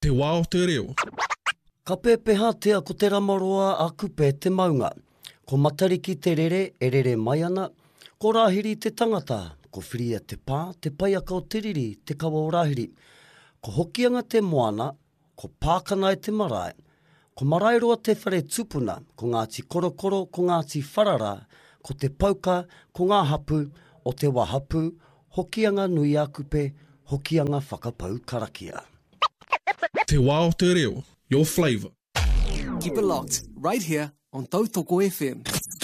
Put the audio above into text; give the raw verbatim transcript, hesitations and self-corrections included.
Te wā o te reo. Ka pēpeha tea ko te ramaroa a kupe te maunga. Ko matariki te rere, e rere mai ana. Ko rāhiri te tangata, ko whiria te pā, te paiaka o te riri, te kawa o rāhiri. Ko hokianga te moana, ko pākana e te marae. Ko marairoa te whare tupuna, ko Ngāti Korokoro, ko Ngāti Wharara, ko te pauka, ko ngā hapu, o te wahapu, hokianga nui a kupe, hokianga whakapau karakia. Te wā o te reo. Your flavour. Keep it locked, right here on Tautoko F M.